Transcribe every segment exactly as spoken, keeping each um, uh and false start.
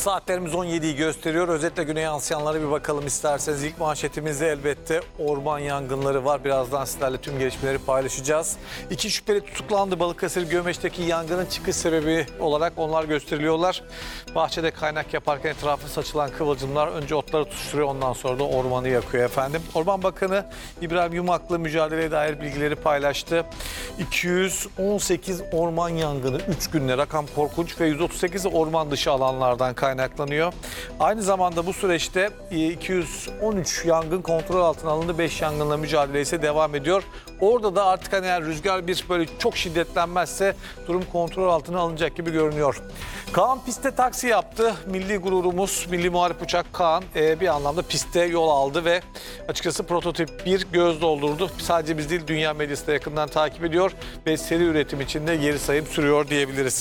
Saatlerimiz on yediyi gösteriyor. Özetle güne yansıyanlara bir bakalım isterseniz. İlk manşetimizde elbette orman yangınları var. Birazdan sizlerle tüm gelişmeleri paylaşacağız. İki şüpheli tutuklandı. Balıkesir Gömeç'teki yangının çıkış sebebi olarak onlar gösteriliyorlar. Bahçede kaynak yaparken etrafı saçılan kıvılcımlar önce otları tutuşturuyor, ondan sonra da ormanı yakıyor efendim. Orman Bakanı İbrahim Yumaklı mücadeleye dair bilgileri paylaştı. iki yüz on sekiz orman yangını üç günde, rakam korkunç ve yüz otuz sekiz orman dışı alanlardan kaynaklanıyor. Aynı zamanda bu süreçte iki yüz on üç yangın kontrol altına alındı. beş yangınla mücadele ise devam ediyor. Orada da artık hani eğer rüzgar bir böyle çok şiddetlenmezse durum kontrol altına alınacak gibi görünüyor. Kaan pistte taksi yaptı. Milli gururumuz, milli muharip uçak Kaan e, bir anlamda pistte yol aldı ve açıkçası prototip bir göz doldurdu. Sadece biz değil, dünya medyası da yakından takip ediyor ve seri üretim içinde geri sayım sürüyor diyebiliriz.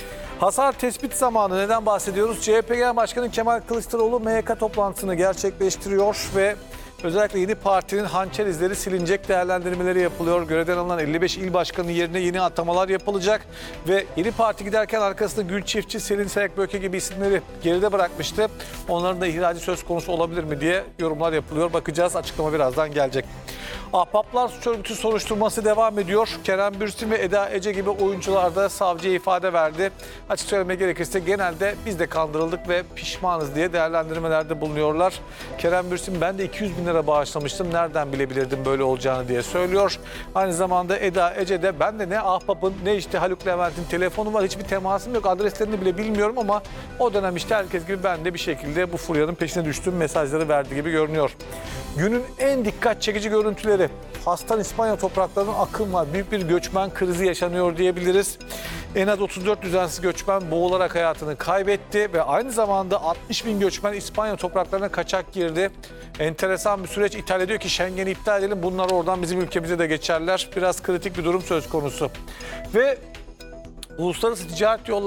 Hasar tespit zamanı, neden bahsediyoruz? C H P Genel Başkanı Kemal Kılıçdaroğlu M Y K toplantısını gerçekleştiriyor ve özellikle yeni partinin hançer izleri silinecek değerlendirmeleri yapılıyor. Görevden alınan elli beş il başkanı yerine yeni atamalar yapılacak ve yeni parti giderken arkasında Gül Çiftçi, Selin Serekböke gibi isimleri geride bırakmıştı. Onların da ihracı söz konusu olabilir mi diye yorumlar yapılıyor. Bakacağız, açıklama birazdan gelecek. Ahbaplar suç örgütü soruşturması devam ediyor. Kerem Bürsin ve Eda Ece gibi oyuncular da savcıya ifade verdi. Açık söylemek gerekirse genelde biz de kandırıldık ve pişmanız diye değerlendirmelerde bulunuyorlar. Kerem Bürsin, ben de iki yüz bin lira bağışlamıştım, nereden bilebilirdim böyle olacağını diye söylüyor. Aynı zamanda Eda Ece de ben de ne ahbapın ne işte Haluk Levent'in telefonu var, hiçbir temasım yok, adreslerini bile bilmiyorum ama o dönem işte herkes gibi ben de bir şekilde bu furyanın peşine düştüm mesajları verdi gibi görünüyor. Günün en dikkat çekici görüntüleri. Hastan İspanya topraklarının akım var. Büyük bir göçmen krizi yaşanıyor diyebiliriz. En az otuz dört düzensiz göçmen boğularak hayatını kaybetti ve aynı zamanda altmış bin göçmen İspanya topraklarına kaçak girdi. Enteresan bir süreç. İtalya diyor ki Schengen'i iptal edelim, bunlar oradan bizim ülkemize de geçerler. Biraz kritik bir durum söz konusu. Ve uluslararası ticaret yolları